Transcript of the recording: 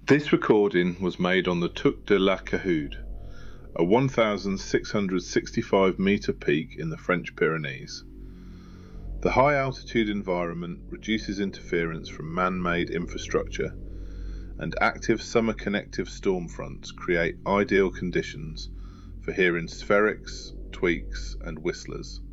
This recording was made on the Tuc de la Cahude, a 1,665 metre peak in the French Pyrenees. The high altitude environment reduces interference from man-made infrastructure, and active summer connective storm fronts create ideal conditions for hearing spherics, tweaks and whistlers.